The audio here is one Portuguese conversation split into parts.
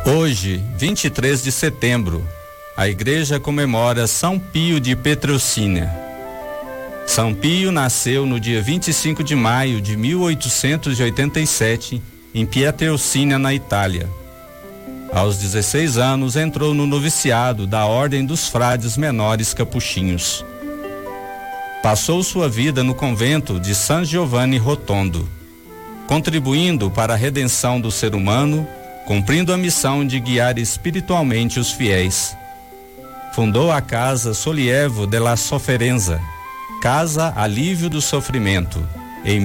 Hoje, 23 de setembro, a igreja comemora São Pio de Petrelcina. São Pio nasceu no dia 25 de maio de 1887 em Pietrelcina, na Itália. Aos 16 anos entrou no noviciado da Ordem dos Frades Menores Capuchinhos. Passou sua vida no convento de San Giovanni Rotondo, contribuindo para a redenção do ser humano, cumprindo a missão de guiar espiritualmente os fiéis. Fundou a Casa Sollievo della Sofferenza, Casa Alívio do Sofrimento, em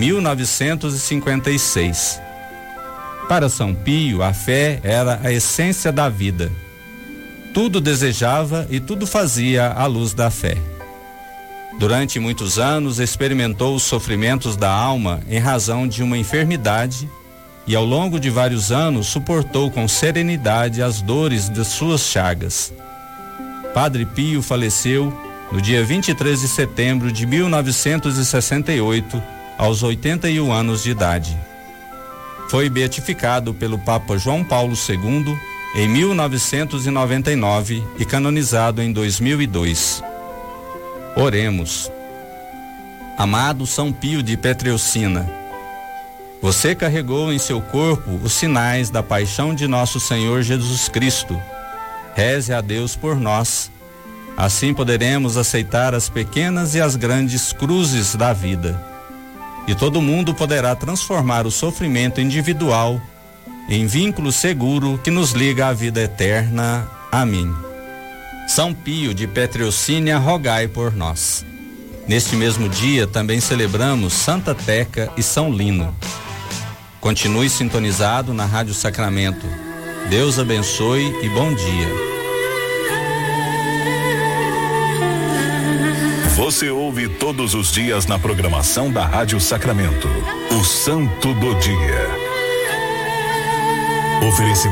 1956. Para São Pio, a fé era a essência da vida. Tudo desejava e tudo fazia à luz da fé. Durante muitos anos experimentou os sofrimentos da alma em razão de uma enfermidade e ao longo de vários anos suportou com serenidade as dores de suas chagas. Padre Pio faleceu no dia 23 de setembro de 1968, aos 81 anos de idade. Foi beatificado pelo Papa João Paulo II em 1999 e canonizado em 2002. Oremos. Amado São Pio de Petrelcina, você carregou em seu corpo os sinais da paixão de nosso Senhor Jesus Cristo. Reze a Deus por nós. Assim poderemos aceitar as pequenas e as grandes cruzes da vida. E todo mundo poderá transformar o sofrimento individual em vínculo seguro que nos liga à vida eterna. Amém. São Pio de Petrelcina, rogai por nós. Neste mesmo dia também celebramos Santa Teca e São Lino. Continue sintonizado na Rádio Sacramento. Deus abençoe e bom dia. Você ouve todos os dias na programação da Rádio Sacramento, o Santo do Dia. Oferecimento